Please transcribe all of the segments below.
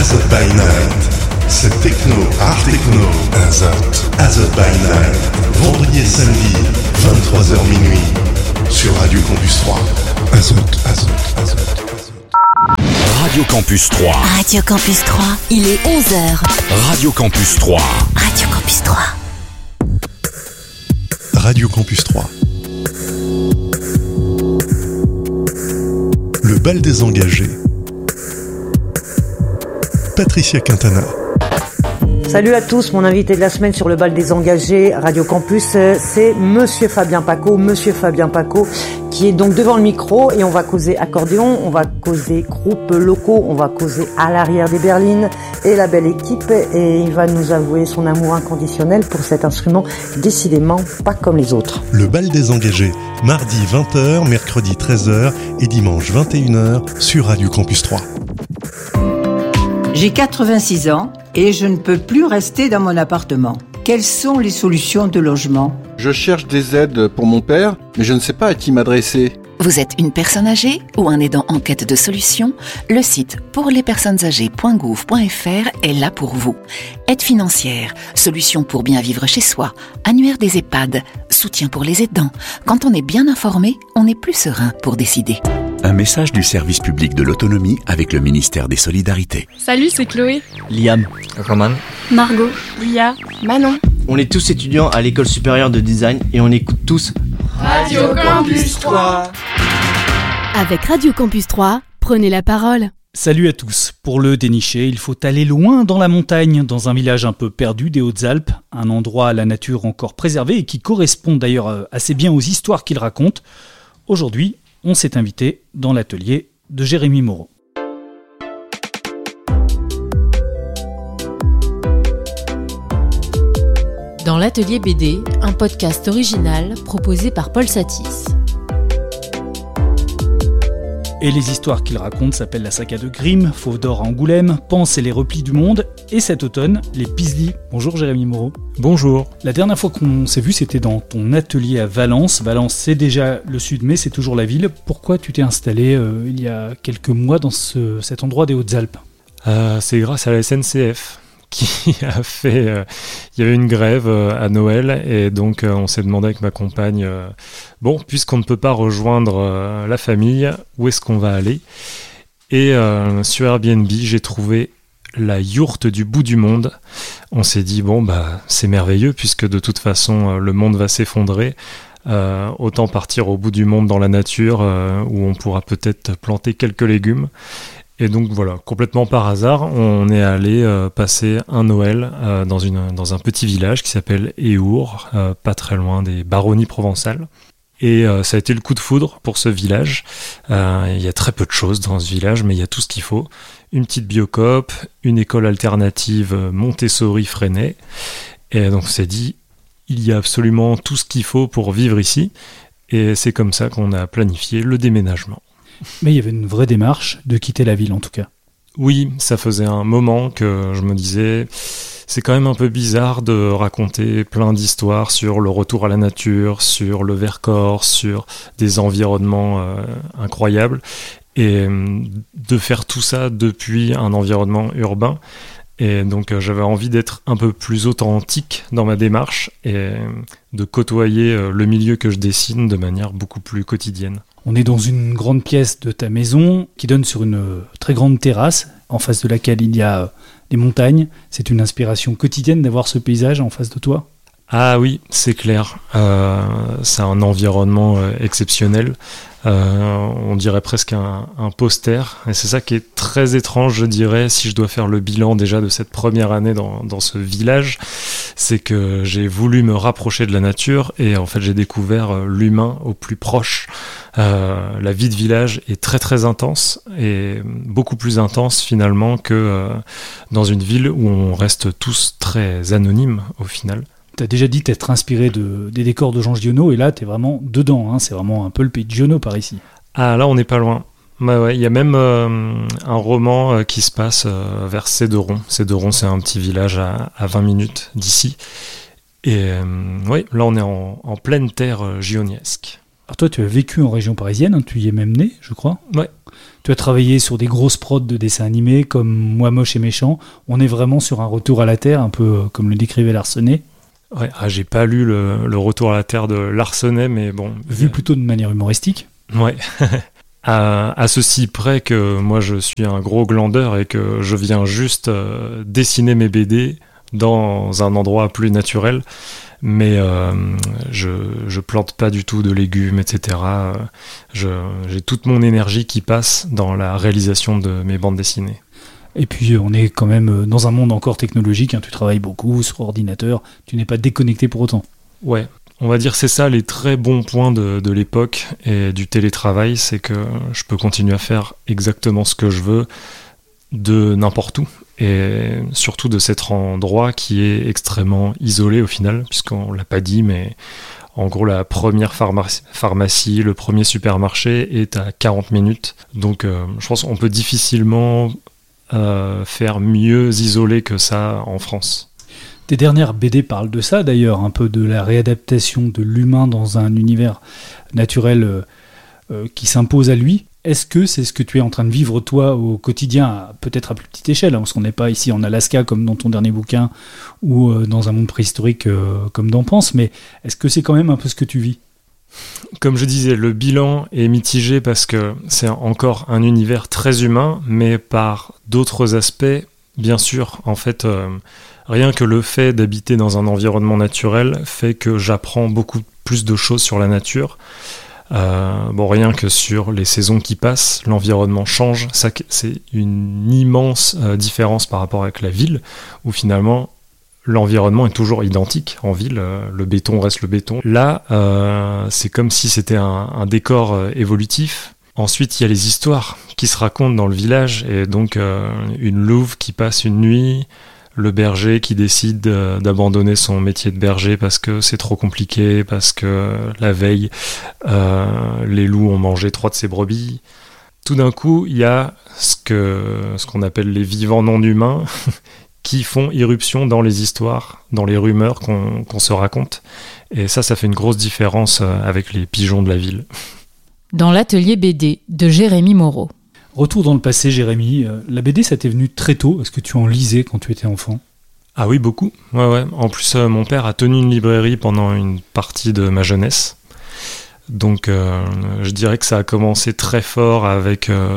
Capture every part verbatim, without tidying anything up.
Azote by Night. C'est techno, art techno. Azote. Azote by Night. Vendredi et samedi, vingt-trois heures minuit. Sur Radio Campus trois. Azote, Azote, Azote. Radio Campus trois. Radio Campus trois, il est onze heures. Radio Campus trois. Radio Campus trois. Radio Campus trois. Le bal des engagés. Patricia Quintana. Salut à tous, mon invité de la semaine sur le bal des engagés Radio Campus, c'est Monsieur Fabien Paco, Monsieur Fabien Paco, qui est donc devant le micro et on va causer accordéon, on va causer groupes locaux, on va causer à l'arrière des berlines et la belle équipe, et il va nous avouer son amour inconditionnel pour cet instrument décidément pas comme les autres. Le bal des engagés, mardi vingt heures, mercredi treize heures et dimanche vingt et une heures sur Radio Campus trois. J'ai quatre-vingt-six ans et je ne peux plus rester dans mon appartement. Quelles sont les solutions de logement ? Je cherche des aides pour mon père, mais je ne sais pas à qui m'adresser. Vous êtes une personne âgée ou un aidant en quête de solutions ? Le site pour les personnes âgées point gouv point f r est là pour vous. Aide financière, solutions pour bien vivre chez soi, annuaire des EHPAD, soutien pour les aidants. Quand on est bien informé, on est plus serein pour décider. Un message du service public de l'autonomie avec le ministère des Solidarités. Salut, c'est Chloé. Liam. Roman. Margot. Lia. Manon. On est tous étudiants à l'école supérieure de design et on écoute tous Radio Campus trois. Avec Radio Campus trois, prenez la parole. Salut à tous. Pour le dénicher, il faut aller loin dans la montagne, dans un village un peu perdu des Hautes-Alpes, un endroit à la nature encore préservée et qui correspond d'ailleurs assez bien aux histoires qu'il raconte. Aujourd'hui, on s'est invité dans l'atelier de Jérémy Moreau. Dans l'atelier B D, un podcast original proposé par Paul Satis. Et les histoires qu'il raconte s'appellent La saga de Grimm, Fauve d'or à Angoulême, Pense et les replis du monde, et cet automne, les Pisli. Bonjour Jérémy Moreau. Bonjour. La dernière fois qu'on s'est vu, c'était dans ton atelier à Valence. Valence, c'est déjà le sud, mais c'est toujours la ville. Pourquoi tu t'es installé euh, il y a quelques mois dans ce, cet endroit des Hautes-Alpes ? euh, C'est grâce à la S N C F qui a fait... Euh, il y avait une grève euh, à Noël et donc euh, on s'est demandé avec ma compagne, euh, bon, puisqu'on ne peut pas rejoindre euh, la famille, où est-ce qu'on va aller ? Et euh, sur Airbnb, j'ai trouvé la yourte du bout du monde. On s'est dit, bon, bah, c'est merveilleux puisque de toute façon, euh, le monde va s'effondrer. Euh, autant partir au bout du monde dans la nature euh, où on pourra peut-être planter quelques légumes. Et donc voilà, complètement par hasard, on est allé euh, passer un Noël euh, dans, une, dans un petit village qui s'appelle Éour, euh, pas très loin des Baronnies provençales. Et euh, ça a été le coup de foudre pour ce village. Euh, il y a très peu de choses dans ce village, mais il y a tout ce qu'il faut. Une petite biocoop, une école alternative Montessori-Freinet. Et donc on s'est dit, il y a absolument tout ce qu'il faut pour vivre ici. Et c'est comme ça qu'on a planifié le déménagement. Mais il y avait une vraie démarche de quitter la ville en tout cas. Oui, ça faisait un moment que je me disais, c'est quand même un peu bizarre de raconter plein d'histoires sur le retour à la nature, sur le Vercors, sur des environnements euh, incroyables, et de faire tout ça depuis un environnement urbain. Et donc euh, j'avais envie d'être un peu plus authentique dans ma démarche et de côtoyer euh, le milieu que je dessine de manière beaucoup plus quotidienne. On est dans une grande pièce de ta maison qui donne sur une très grande terrasse en face de laquelle il y a des montagnes. C'est une inspiration quotidienne d'avoir ce paysage en face de toi ? Ah oui, c'est clair. Euh, c'est un environnement euh, exceptionnel. Euh, on dirait presque un, un poster. Et c'est ça qui est très étrange, je dirais, si je dois faire le bilan déjà de cette première année dans, dans ce village. C'est que j'ai voulu me rapprocher de la nature et en fait j'ai découvert euh, l'humain au plus proche. Euh, la vie de village est très très intense et beaucoup plus intense finalement que euh, dans une ville où on reste tous très anonymes au final. Tu as déjà dit t'être inspiré de, des décors de Jean Giono et là t'es vraiment dedans, hein, c'est vraiment un peu le pays de Giono par ici. Ah là on n'est pas loin. Bah ouais, il y a même euh, un roman euh, qui se passe euh, vers Céderon. Céderon c'est un petit village à, à vingt minutes d'ici. Et euh, oui, là on est en, en pleine terre euh, gioniesque. Alors toi, tu as vécu en région parisienne, hein, tu y es même né, je crois. Ouais. Tu as travaillé sur des grosses prods de dessins animés comme Moi moche et méchant. On est vraiment sur un retour à la Terre, un peu comme le décrivait Larsenet. Ouais, ah, j'ai pas lu le, le Retour à la Terre de Larsenet, mais bon... Vu plutôt de manière humoristique. Ouais. à, à ceci près que moi je suis un gros glandeur et que je viens juste euh, dessiner mes B D dans un endroit plus naturel, mais euh, je, je plante pas du tout de légumes, et cetera. Je, j'ai toute mon énergie qui passe dans la réalisation de mes bandes dessinées. Et puis on est quand même dans un monde encore technologique, hein, tu travailles beaucoup sur ordinateur, tu n'es pas déconnecté pour autant. Ouais, on va dire c'est ça les très bons points de, de l'époque et du télétravail, c'est que je peux continuer à faire exactement ce que je veux de n'importe où, et surtout de cet endroit qui est extrêmement isolé au final, puisqu'on l'a pas dit, mais en gros la première pharmacie, pharmacie le premier supermarché est à quarante minutes, donc euh, je pense qu'on peut difficilement euh, faire mieux isolé que ça en France. Tes dernières B D parlent de ça d'ailleurs, un peu de la réadaptation de l'humain dans un univers naturel euh, euh, qui s'impose à lui. Est-ce que c'est ce que tu es en train de vivre toi au quotidien, peut-être à plus petite échelle, hein, parce qu'on n'est pas ici en Alaska comme dans ton dernier bouquin, ou euh, dans un monde préhistorique euh, comme dans Pense, mais est-ce que c'est quand même un peu ce que tu vis ? Comme je disais, le bilan est mitigé parce que c'est encore un univers très humain, mais par d'autres aspects, bien sûr, en fait, euh, rien que le fait d'habiter dans un environnement naturel fait que j'apprends beaucoup plus de choses sur la nature. Euh, bon, rien que sur les saisons qui passent, l'environnement change, ça, c'est une immense euh, différence par rapport avec la ville, où finalement l'environnement est toujours identique en ville, euh, le béton reste le béton. Là, euh, c'est comme si c'était un, un décor euh, évolutif. Ensuite, il y a les histoires qui se racontent dans le village, et donc euh, une louve qui passe une nuit, le berger qui décide euh, d'abandonner son métier de berger parce que c'est trop compliqué, parce que euh, la veille, euh, les loups ont mangé trois de ses brebis. Tout d'un coup, il y a ce, que, ce qu'on appelle les vivants non humains qui font irruption dans les histoires, dans les rumeurs qu'on, qu'on se raconte. Et ça, ça fait une grosse différence avec les pigeons de la ville. Dans l'atelier B D de Jérémy Moreau. Retour dans le passé, Jérémy. La B D, ça t'est venu très tôt. Est-ce que tu en lisais quand tu étais enfant ? Ah oui, beaucoup. Ouais, ouais. En plus, euh, mon père a tenu une librairie pendant une partie de ma jeunesse. Donc, euh, je dirais que ça a commencé très fort avec... Euh,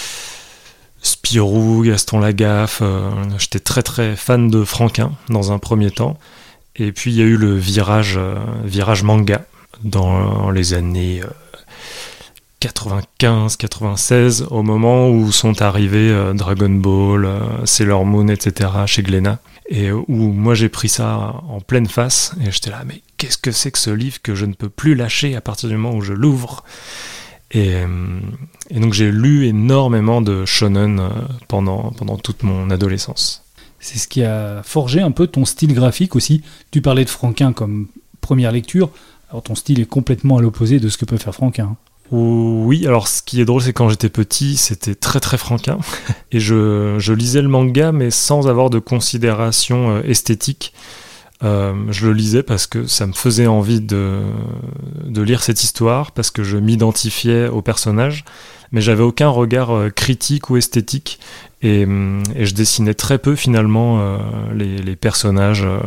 Spirou, Gaston Lagaffe, euh, j'étais très très fan de Franquin dans un premier temps, et puis il y a eu le virage, euh, virage manga dans les années euh, quatre-vingt-quinze quatre-vingt-seize, au moment où sont arrivés euh, Dragon Ball, euh, Sailor Moon, et cetera chez Glénat, et où moi j'ai pris ça en pleine face, et j'étais là, mais qu'est-ce que c'est que ce livre que je ne peux plus lâcher à partir du moment où je l'ouvre ? Et, et donc j'ai lu énormément de shonen pendant, pendant toute mon adolescence. C'est ce qui a forgé un peu ton style graphique aussi. Tu parlais de Franquin comme première lecture, alors ton style est complètement à l'opposé de ce que peut faire Franquin. Oui, alors ce qui est drôle, c'est que quand j'étais petit, c'était très très Franquin. Et je, je lisais le manga, mais sans avoir de considération esthétique. Euh, je le lisais parce que ça me faisait envie de, de lire cette histoire, parce que je m'identifiais au personnage, mais j'avais aucun regard euh, critique ou esthétique, et, et je dessinais très peu finalement euh, les, les personnages euh,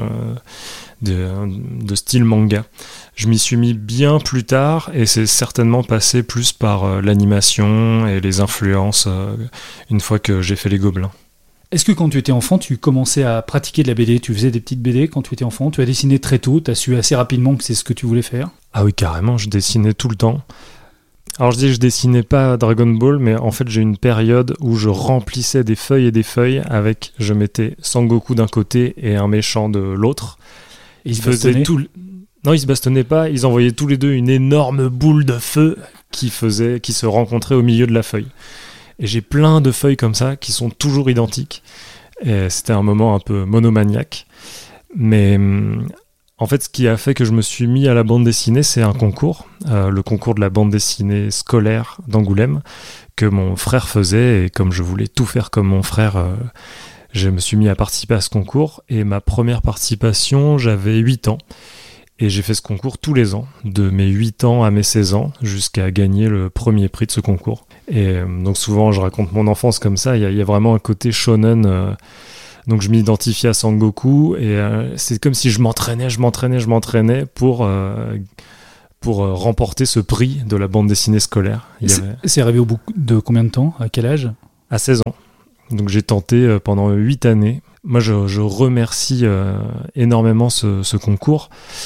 de, de style manga. Je m'y suis mis bien plus tard, et c'est certainement passé plus par euh, l'animation et les influences euh, une fois que j'ai fait les Gobelins. Est-ce que quand tu étais enfant, tu commençais à pratiquer de la B D ? Tu faisais des petites B D quand tu étais enfant ? Tu as dessiné très tôt ? Tu as su assez rapidement que c'est ce que tu voulais faire ? Ah oui, carrément, je dessinais tout le temps. Alors je dis que je dessinais pas Dragon Ball, mais en fait j'ai une période où je remplissais des feuilles et des feuilles avec, je mettais Sangoku d'un côté et un méchant de l'autre. Et ils se bastonnaient ? tout... Non, ils se bastonnaient pas, ils envoyaient tous les deux une énorme boule de feu qui, faisait... qui se rencontrait au milieu de la feuille. Et j'ai plein de feuilles comme ça qui sont toujours identiques. Et c'était un moment un peu monomaniaque. Mais en fait, ce qui a fait que je me suis mis à la bande dessinée, c'est un concours. Euh, le concours de la bande dessinée scolaire d'Angoulême, que mon frère faisait. Et comme je voulais tout faire comme mon frère, euh, je me suis mis à participer à ce concours. Et ma première participation, j'avais huit ans. Et j'ai fait ce concours tous les ans, de mes huit ans à mes seize ans, jusqu'à gagner le premier prix de ce concours. Et euh, donc souvent, je raconte mon enfance comme ça, il y, y a vraiment un côté shonen. Euh, donc je m'identifiais à Sangoku, et euh, c'est comme si je m'entraînais, je m'entraînais, je m'entraînais pour, euh, pour euh, remporter ce prix de la bande dessinée scolaire. Il y c'est, avait... c'est arrivé au bout de combien de temps ? À quel âge ? À seize ans. Donc j'ai tenté euh, pendant huit années. Moi, je, je remercie euh, énormément ce, ce concours,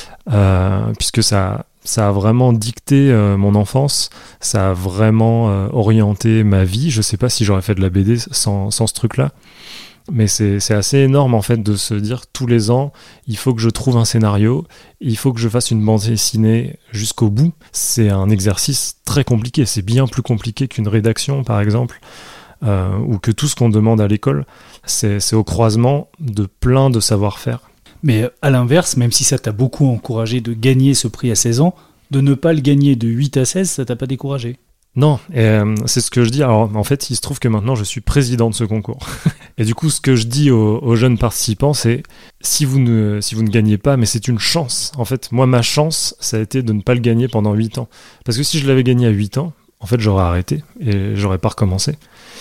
euh, puisque ça, ça a vraiment dicté euh, mon enfance, ça a vraiment euh, orienté ma vie. Je sais pas si j'aurais fait de la B D sans, sans ce truc-là, mais c'est, c'est assez énorme en fait de se dire tous les ans, il faut que je trouve un scénario, il faut que je fasse une bande dessinée jusqu'au bout. C'est un exercice très compliqué, c'est bien plus compliqué qu'une rédaction par exemple. Euh, ou que tout ce qu'on demande à l'école, c'est, c'est au croisement de plein de savoir-faire. Mais à l'inverse, même si ça t'a beaucoup encouragé de gagner ce prix à seize ans, de ne pas le gagner de huit à seize, ça t'a pas découragé ? Non, et euh, c'est ce que je dis. Alors en fait, il se trouve que maintenant je suis président de ce concours. Et du coup, ce que je dis aux, aux jeunes participants, c'est si vous, ne, si vous ne gagnez pas, mais c'est une chance. En fait, moi, ma chance, ça a été de ne pas le gagner pendant huit ans. Parce que si je l'avais gagné à huit ans, en fait, j'aurais arrêté et j'aurais pas recommencé.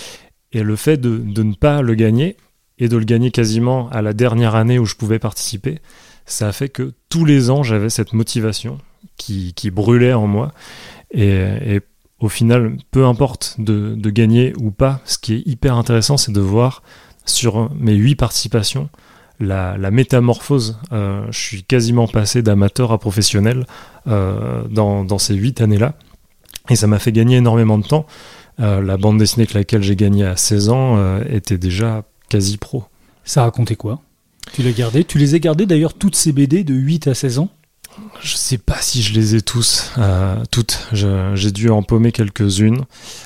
Et le fait de, de ne pas le gagner, et de le gagner quasiment à la dernière année où je pouvais participer, ça a fait que tous les ans, j'avais cette motivation qui, qui brûlait en moi. Et, et au final, peu importe de, de gagner ou pas, ce qui est hyper intéressant, c'est de voir sur mes huit participations la, la métamorphose. Euh, je suis quasiment passé d'amateur à professionnel euh, dans, dans ces huit années-là. Et ça m'a fait gagner énormément de temps. Euh, la bande dessinée avec laquelle j'ai gagné à seize ans euh, était déjà quasi pro. Ça racontait quoi ? Tu l'as gardé ? Tu les as gardées d'ailleurs, toutes ces B D de huit à seize ans ? Je sais pas si je les ai tous, euh, toutes. Je, j'ai dû en paumer quelques-unes.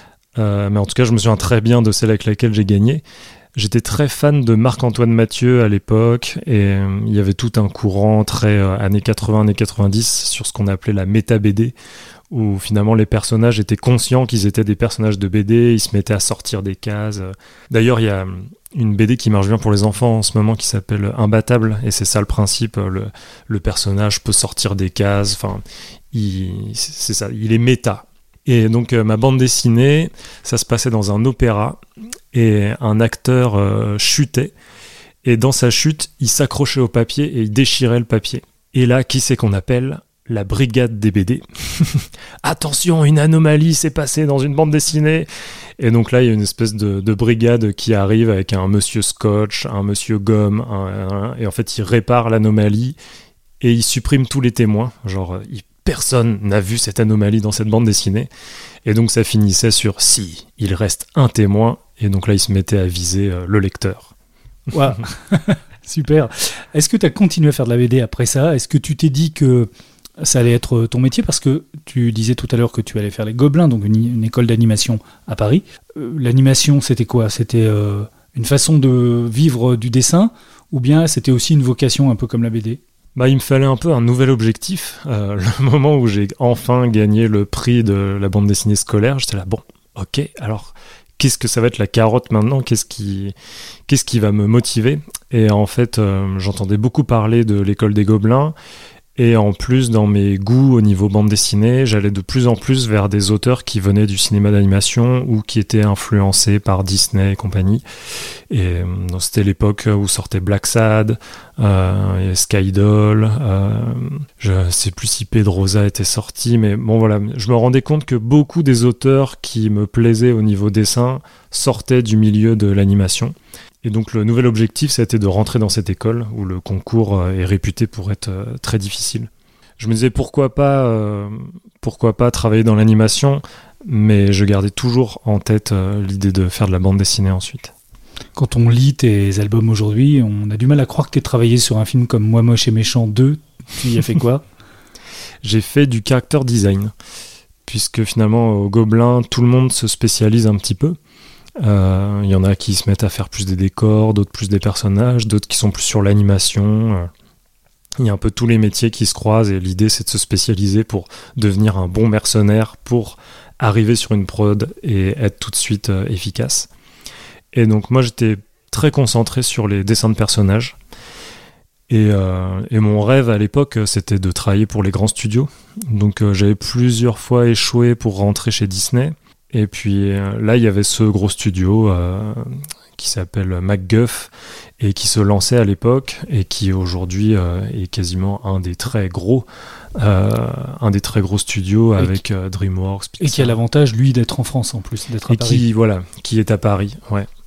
Euh, mais en tout cas, je me souviens très bien de celle avec laquelle j'ai gagné. J'étais très fan de Marc-Antoine Mathieu à l'époque, et euh, il y avait tout un courant très euh, années quatre-vingts, années quatre-vingt-dix sur ce qu'on appelait la méta-B D, où finalement les personnages étaient conscients qu'ils étaient des personnages de B D, ils se mettaient à sortir des cases. D'ailleurs, il y a une B D qui marche bien pour les enfants en ce moment qui s'appelle Imbattable, et c'est ça le principe, le, le personnage peut sortir des cases, enfin, il, c'est ça, il est méta. Et donc euh, ma bande dessinée, ça se passait dans un opéra, et un acteur euh, chutait, et dans sa chute, il s'accrochait au papier et il déchirait le papier. Et là, qui c'est qu'on appelle ? La brigade des B D. Attention, une anomalie s'est passée dans une bande dessinée. Et donc là, il y a une espèce de, de brigade qui arrive avec un monsieur scotch, un monsieur gomme, un, un, et en fait, il répare l'anomalie et il supprime tous les témoins. Genre, il, personne n'a vu cette anomalie dans cette bande dessinée. Et donc, ça finissait sur « si, il reste un témoin ». Et donc là, il se mettait à viser euh, le lecteur. Wow. Super. Est-ce que tu as continué à faire de la B D après ça ? Est-ce que tu t'es dit que ça allait être ton métier, parce que tu disais tout à l'heure que tu allais faire les Gobelins, donc une, une école d'animation à Paris. Euh, l'animation, c'était quoi ? C'était euh, une façon de vivre du dessin, ou bien c'était aussi une vocation un peu comme la B D ? Bah, il me fallait un peu un nouvel objectif. Euh, le moment où j'ai enfin gagné le prix de la bande dessinée scolaire, j'étais là, bon, ok, alors qu'est-ce que ça va être la carotte maintenant ? Qu'est-ce qui, qu'est-ce qui va me motiver ? Et en fait, euh, j'entendais beaucoup parler de l'école des Gobelins. Et en plus, dans mes goûts au niveau bande dessinée, j'allais de plus en plus vers des auteurs qui venaient du cinéma d'animation ou qui étaient influencés par Disney et compagnie. Et euh, c'était l'époque où sortait Black Sad, euh, et Skydoll. Euh, je sais plus si Pedrosa était sorti, mais bon voilà, je me rendais compte que beaucoup des auteurs qui me plaisaient au niveau dessin sortaient du milieu de l'animation. Et donc le nouvel objectif, c'était de rentrer dans cette école où le concours est réputé pour être très difficile. Je me disais pourquoi pas, euh, pourquoi pas travailler dans l'animation, mais je gardais toujours en tête euh, l'idée de faire de la bande dessinée ensuite. Quand on lit tes albums aujourd'hui, on a du mal à croire que tu aies travaillé sur un film comme Moi Moche et Méchant deux. Tu y as fait quoi ? J'ai fait du character design, puisque finalement au Gobelin, tout le monde se spécialise un petit peu. Il euh, y en a qui se mettent à faire plus des décors, d'autres plus des personnages, d'autres qui sont plus sur l'animation. Il y a un peu tous les métiers qui se croisent et l'idée c'est de se spécialiser pour devenir un bon mercenaire, pour arriver sur une prod et être tout de suite euh, efficace. Et donc moi j'étais très concentré sur les dessins de personnages. Et, euh, et mon rêve à l'époque, c'était de travailler pour les grands studios. Donc euh, j'avais plusieurs fois échoué pour rentrer chez Disney. Et puis euh, là, il y avait ce gros studio euh, qui s'appelle MacGuff et qui se lançait à l'époque et qui aujourd'hui euh, est quasiment un des très gros, euh, un des très gros studios et avec qui, euh, DreamWorks, Pixar. Et qui a l'avantage, lui, d'être en France en plus, d'être à et Paris. qui, voilà, qui est à Paris, ouais.